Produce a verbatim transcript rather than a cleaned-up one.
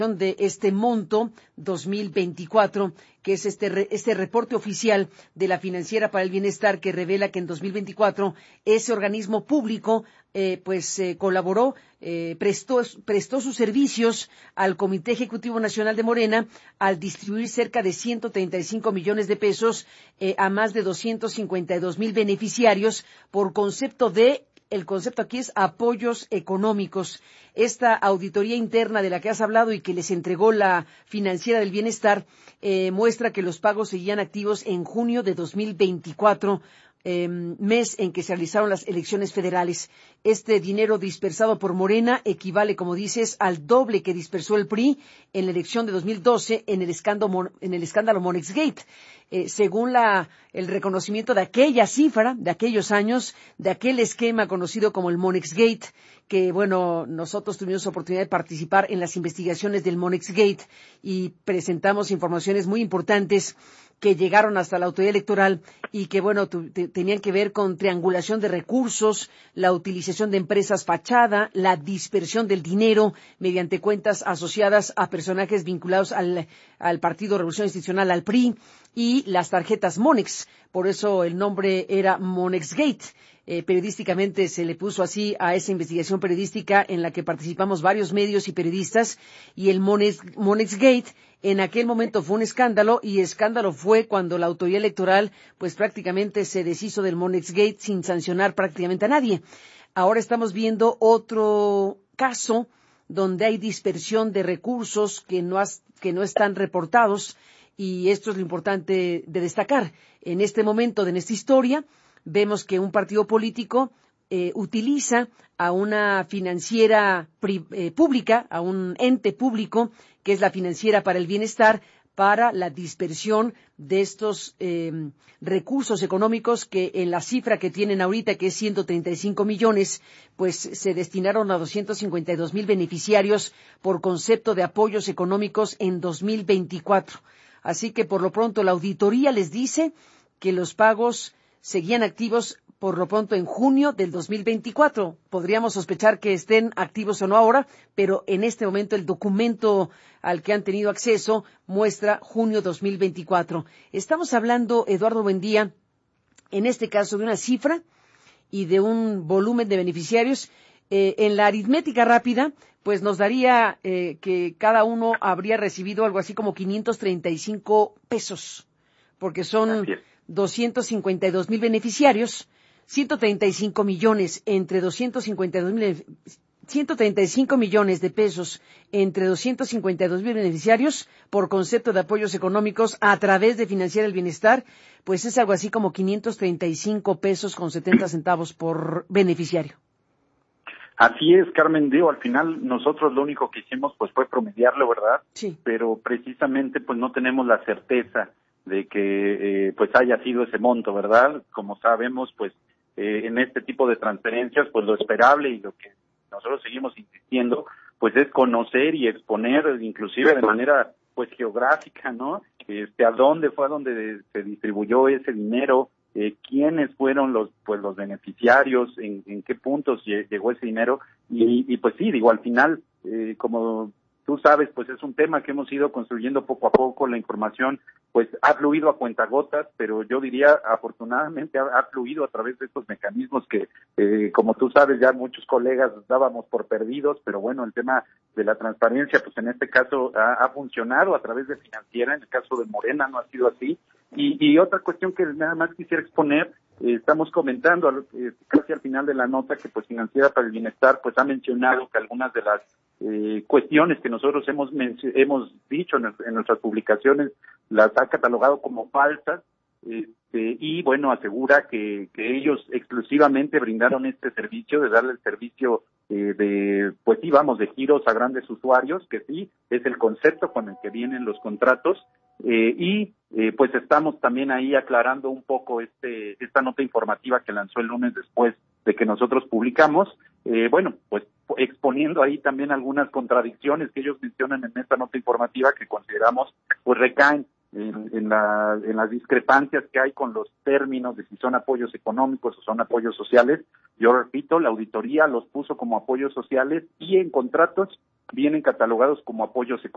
de este monto dos mil veinticuatro, que es este re, este reporte oficial de la Financiera para el Bienestar, que revela que en dos mil veinticuatro ese organismo público eh, pues eh, colaboró, eh, prestó prestó sus servicios al Comité Ejecutivo Nacional de Morena al distribuir cerca de ciento treinta y cinco millones de pesos eh, a más de doscientos cincuenta y dos mil beneficiarios por concepto de El concepto aquí es apoyos económicos. Esta auditoría interna de la que has hablado y que les entregó la Financiera del Bienestar eh, muestra que los pagos seguían activos en junio de dos mil veinticuatro, eh, mes en que se realizaron las elecciones federales. Este dinero dispersado por Morena equivale, como dices, al doble que dispersó el P R I en la elección de dos mil doce en el escándalo, en el escándalo Monexgate. Eh, según la, el reconocimiento de aquella cifra, de aquellos años, de aquel esquema conocido como el Monexgate, que, bueno, nosotros tuvimos oportunidad de participar en las investigaciones del Monexgate y presentamos informaciones muy importantes que llegaron hasta la autoridad electoral y que, bueno, te, tenían que ver con triangulación de recursos, la utilización de empresas fachada, la dispersión del dinero mediante cuentas asociadas a personajes vinculados al, al Partido Revolución Institucional, al P R I, y las tarjetas Monex. Por eso el nombre era Monexgate. Eh, periodísticamente se le puso así a esa investigación periodística en la que participamos varios medios y periodistas, y el Monex, Monexgate en aquel momento fue un escándalo, y escándalo fue cuando la autoridad electoral pues prácticamente se deshizo del Monexgate sin sancionar prácticamente a nadie. Ahora estamos viendo otro caso donde hay dispersión de recursos que no, has, que no están reportados, y esto es lo importante de destacar. En este momento, en esta historia, vemos que un partido político eh, utiliza a una financiera pri, eh, pública, a un ente público, que es la Financiera para el Bienestar, para la dispersión de estos eh, recursos económicos que en la cifra que tienen ahorita, que es ciento treinta y cinco millones, pues se destinaron a doscientos cincuenta y dos mil beneficiarios por concepto de apoyos económicos en dos mil veinticuatro. Así que por lo pronto la auditoría les dice que los pagos seguían activos por lo pronto en junio del dos mil veinticuatro. Podríamos sospechar que estén activos o no ahora, pero en este momento el documento al que han tenido acceso muestra junio dos mil veinticuatro. Estamos hablando, Eduardo Buendía, en este caso de una cifra y de un volumen de beneficiarios. Eh, en la aritmética rápida, pues nos daría eh, que cada uno habría recibido algo así como quinientos treinta y cinco pesos, porque son doscientos cincuenta y dos mil beneficiarios, ciento treinta y cinco millones entre doscientos cincuenta y dos mil, ciento treinta y cinco millones de pesos entre doscientos cincuenta y dos mil beneficiarios por concepto de apoyos económicos a través de Financiera del Bienestar, pues es algo así como quinientos treinta y cinco pesos con setenta centavos por beneficiario. Así es, Carmen. Digo, al final nosotros lo único que hicimos pues fue promediarlo, ¿verdad? Sí. Pero precisamente pues no tenemos la certeza de que eh, pues haya sido ese monto, ¿verdad? Como sabemos, pues eh, en este tipo de transferencias, pues lo esperable y lo que nosotros seguimos insistiendo, pues es conocer y exponer, inclusive de manera pues geográfica, ¿no? Este, a dónde fue a donde se distribuyó ese dinero, eh, quiénes fueron los pues los beneficiarios, en, en qué puntos llegó ese dinero, y, y pues sí, digo, al final, eh, como tú sabes, pues es un tema que hemos ido construyendo poco a poco. La información pues ha fluido a cuentagotas, pero yo diría afortunadamente ha, ha fluido a través de estos mecanismos que, eh, como tú sabes, ya muchos colegas dábamos por perdidos, pero bueno, el tema de la transparencia, pues en este caso ha, ha funcionado a través de Financiera. En el caso de Morena no ha sido así. Y, y otra cuestión que nada más quisiera exponer, eh, estamos comentando eh, casi al final de la nota que pues Financiera para el Bienestar pues ha mencionado que algunas de las eh, cuestiones que nosotros hemos hemos dicho en, en nuestras publicaciones las ha catalogado como falsas, este, y bueno, asegura que, que ellos exclusivamente brindaron este servicio de darle el servicio eh, de, pues sí, vamos, de giros a grandes usuarios, que sí, es el concepto con el que vienen los contratos. Eh, y eh, pues estamos también ahí aclarando un poco este esta nota informativa que lanzó el lunes después de que nosotros publicamos, eh, bueno, pues exponiendo ahí también algunas contradicciones que ellos mencionan en esta nota informativa que consideramos pues recaen en, en, la, en las discrepancias que hay con los términos de si son apoyos económicos o son apoyos sociales. Yo repito, la auditoría los puso como apoyos sociales y en contratos vienen catalogados como apoyos económicos.